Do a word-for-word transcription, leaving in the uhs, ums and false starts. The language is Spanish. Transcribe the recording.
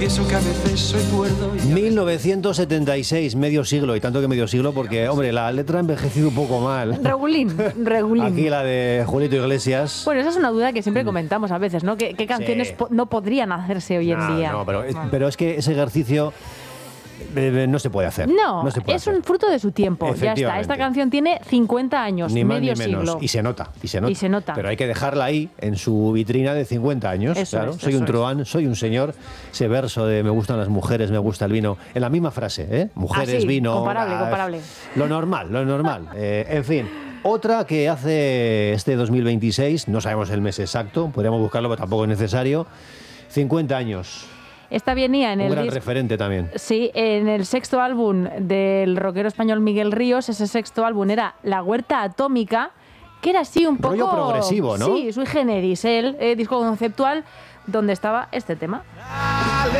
confieso que a veces soy cuerdo. Y mil novecientos setenta y seis, medio siglo, y tanto que medio siglo, porque, hombre, la letra ha envejecido un poco mal. Regulín, regulín. Aquí la de Julito Iglesias. Bueno, esa es una duda que siempre comentamos a veces, ¿no? ¿Qué, qué canciones Sí. po- no podrían hacerse hoy en No, día? no, pero, pero es que ese ejercicio eh, no se puede hacer. No, no se puede es hacer. un fruto de su tiempo. Ya está. Efectivamente. Esta canción tiene cincuenta años, Ni más medio ni menos. siglo. Y se nota, y se nota. Y se nota. Pero hay que dejarla ahí, en su vitrina de cincuenta años. Eso claro. es, soy eso un es. truán, soy un señor. Ese verso de me gustan las mujeres, me gusta el vino. En la misma frase, ¿eh? Mujeres, Ah, sí, vino. comparable, ah, comparable. Lo normal, lo normal. Eh, en fin. Otra que hace este dos mil veintiséis, no sabemos el mes exacto, podríamos buscarlo, pero tampoco es necesario. cincuenta años. Esta venía en Un el gran disco. referente también. Sí, en el sexto álbum del rockero español Miguel Ríos. Ese sexto álbum era La Huerta Atómica, que era así un poco... Rollo progresivo, ¿no? Sí, sui generis, el eh, disco conceptual donde estaba este tema.